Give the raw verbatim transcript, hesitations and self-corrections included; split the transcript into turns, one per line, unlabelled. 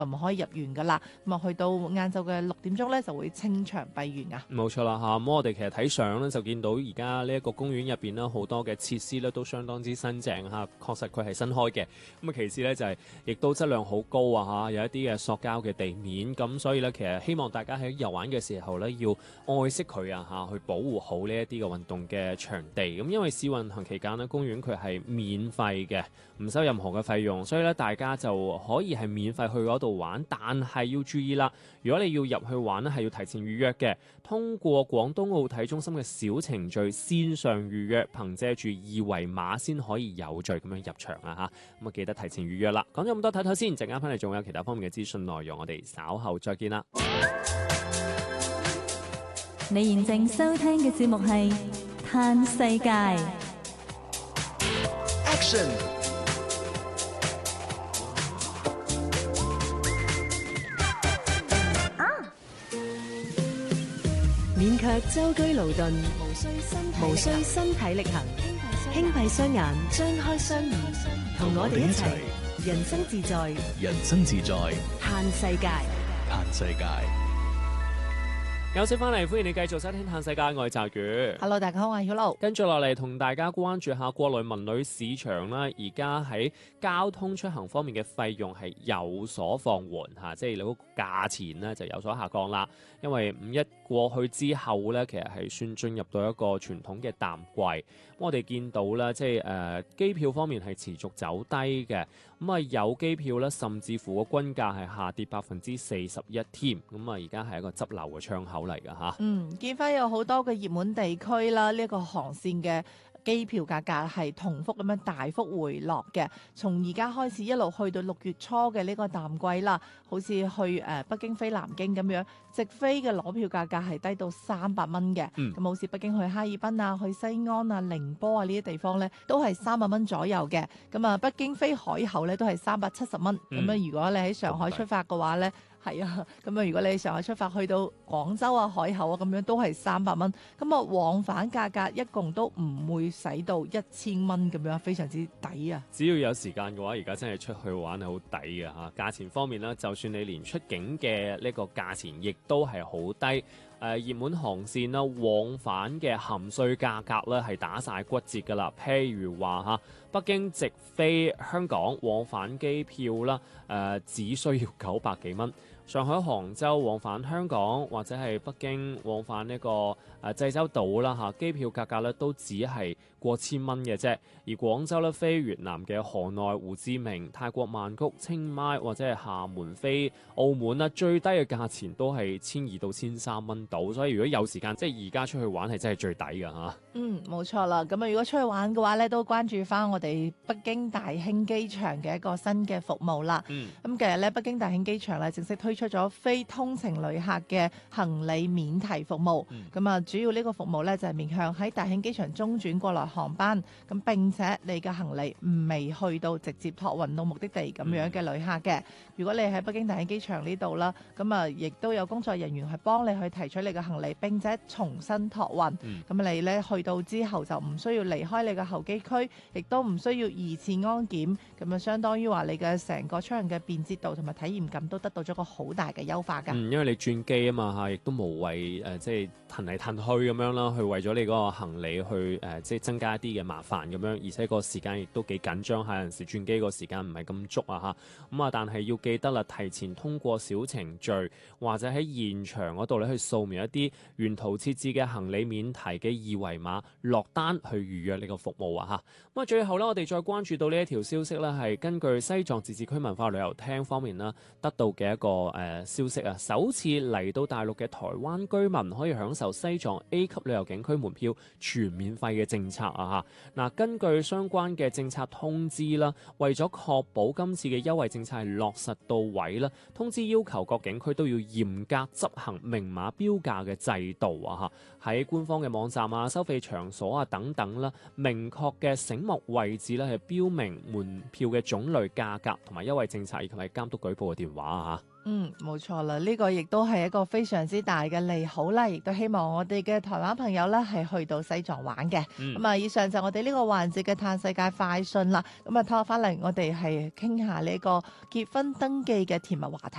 唔可以入園噶啦。咁啊，去到晏晝嘅六點鐘咧就會清場閉園啊。
冇錯啦嚇，咁我哋其實睇相咧就見到而家呢一個公園入邊咧好多嘅設施咧都相當之新淨嚇，確實佢係新開嘅。咁啊，其次咧就係、是、亦都質量好高啊嚇，有一啲嘅塑膠嘅地面，咁所以咧其實希望大家喺遊玩嘅時候咧要愛惜佢啊嚇，去保護好呢一啲嘅運動嘅場地。咁因為試運行期間呢，公園佢係免費嘅，唔收任何嘅費用，所以咧大家就可以係免費去嗰度玩，但係要注意啦，如果你要入去玩呢係要提前預約嘅，通過廣東奧體中心嘅小程序線上預約，憑借住二維碼先可以有序咁樣入場啊嚇，咁啊記得提前預約啦。講咗咁多，睇睇先，陣間翻嚟仲有其他方面嘅資訊內容，我哋稍後再見啦。
你現正收聽嘅節目係《嘆世界》。
Action！
免卻舟車勞頓，無需身體力行，輕閉雙眼，張開雙耳，同我哋一齊人生自在，
人生自在，
嘆世界，
嘆世界。
休息翻嚟，歡迎你繼續收聽《嘆世界》，我係澤宇。
Hello， 大家好，我係曉露。
跟住落嚟同大家關注下國內文旅市場啦。而家喺交通出行方面嘅費用係有所放緩嚇，即係你嗰個價錢呢就有所下降啦。因為五一過去之後呢，其實係算進入到一個傳統嘅淡季。我哋見到啦，即係誒機票方面係持續走低嘅。咁啊有機票呢，甚至乎個均價係下跌百分之四十一添。咁啊而家係一個執漏嘅窗口嚟㗎嚇。
嗯，見翻有好多嘅熱門地區啦，呢、這、一個航線嘅機票價格係同幅咁樣大幅回落嘅，從而家開始一路去到六月初嘅呢個淡季啦，好似去誒、呃、北京飛南京咁樣，直飛嘅攞票價格係低到三百蚊嘅，咁、嗯、好似北京去哈爾濱啊、去西安啊、寧波啊呢啲地方呢，都係三百蚊左右嘅，咁啊北京飛海口呢，都係三百七十蚊，咁、嗯、啊如果你喺上海出發嘅話呢。係啊，咁啊，如果你喺上海出發去到廣州啊、海口啊咁樣，都係三百蚊。咁啊，往返價格一共都唔會使到一千蚊咁樣，非常之抵啊！
只要有時間嘅話，而家真係出去玩係好抵嘅嚇。價錢方面呢，就算你連出境嘅呢個價錢，亦都係好低。誒、呃、熱門航線啦，往返嘅含稅價格咧係打晒骨折㗎啦。譬如話嚇，北京直飛香港往返機票啦，誒、呃、只需要九百幾蚊。上海、杭州往返香港或者係北京往返呢、這個誒、呃、濟州島啦嚇，機票價格咧都只係過千蚊嘅啫。而廣州咧飛越南嘅河內、胡志明、泰國曼谷、清邁或者係廈門飛澳門啦，最低嘅價錢都係千二到千三蚊到。所以如果有時間，即係而家出去玩係真係最抵㗎嚇。
嗯，冇錯啦。咁啊，如果出去玩嘅話咧，都關注翻我哋北京大興機場嘅一個新嘅服務啦。嗯，咁其實咧，北京大興機場咧正式推出咗非通程旅客嘅行李免提服務。咁啊、嗯，主要呢個服務咧就係面向喺大興機場中轉過來航班，咁並且你嘅行李未去到直接託運到目的地咁樣嘅旅客嘅。嗯、如果你喺北京大興機場呢度啦，咁啊，亦都有工作人員係幫你去提取你嘅行李，並且重新託運。咁、嗯、你咧去到之後就唔需要離開你嘅候機區，亦都唔需要二次安檢。咁啊，相當於話你嘅成個出行嘅便捷度同埋體驗感都得到咗個好大嘅優化㗎。
嗯，因為你轉機啊嘛嚇，亦都無謂誒、呃，即係騰嚟騰去咁樣啦，去為咗你嗰個行李去誒、呃，即係增加一啲嘅麻煩咁樣，而且個時間亦都幾緊張嚇，有陣時轉機個時間唔係咁足啊嚇。咁啊，但係要記得啦，提前通過小程序或者喺現場嗰度咧去掃描一啲沿途設置嘅行李免提嘅二維碼，落單去預約呢個服務啊嚇。咁啊，最後咧，我哋再關注到呢一條消息咧，係根據西藏自治區文化旅遊廳方面啦得到嘅一個誒、呃、消息啊，首次嚟到大陸嘅台灣居民可以享受西藏 A 級旅遊景區門票全免費嘅政策啊嚇。嗱，根據相關嘅政策通知啦，為咗確保今次嘅優惠政策係落實到位啦，通知要求各景區都要嚴格執行明碼標價嘅制度啊嚇。喺官方嘅網站啊、收費場所啊等等啦，明確嘅醒目位置咧係標明門票嘅種類、價格同埋優惠政策，以及係監督舉報嘅電話啊嚇。
嗯，冇錯啦，呢、這個亦都係一個非常之大嘅利好啦，亦都希望我哋嘅台灣朋友咧係去到西藏玩嘅。咁啊、嗯，以上就我哋呢個環節嘅嘆世界快訊啦。咁啊，拖翻嚟我哋係傾下呢個結婚登記嘅甜蜜話題。